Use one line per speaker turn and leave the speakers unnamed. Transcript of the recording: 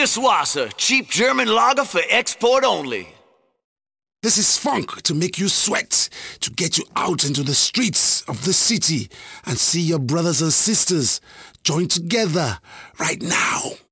Bierschwasser, cheap German lager for export only.
This is funk to make you sweat, to get you out into the streets of the city and see your brothers and sisters join together right now.